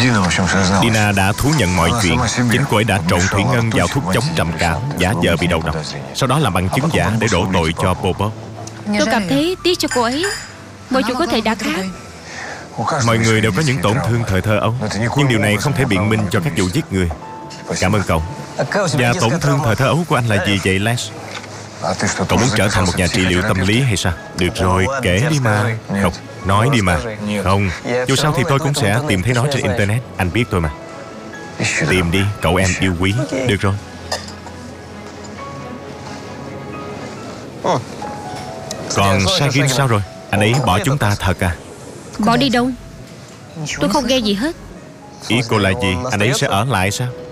Dina đã thú nhận mọi chuyện. Chính cô ấy đã trộn thủy ngân vào thuốc chống trầm cảm, giả vờ bị đầu độc, sau đó làm bằng chứng giả để đổ tội cho Popov. Tôi cảm thấy tiếc cho cô ấy. Mọi chuyện có thể đã khác. Mọi người đều có những tổn thương thời thơ ấu, nhưng điều này không thể biện minh cho các vụ giết người. Cảm ơn cậu. Và tổn thương thời thơ ấu của anh là gì vậy, Les? Cậu muốn trở thành một nhà trị liệu tâm lý hay sao? Được rồi, kể đi mà. Không, nói đi mà. Không, dù sao thì tôi cũng sẽ tìm thấy nó trên Internet. Anh biết tôi mà. Tìm đi, cậu em yêu quý. Được rồi. Còn Sagin sao rồi? Anh ấy bỏ chúng ta thật à? Bỏ đi đâu? Tôi không nghe gì hết. Ý cô là gì? Anh ấy sẽ ở lại sao?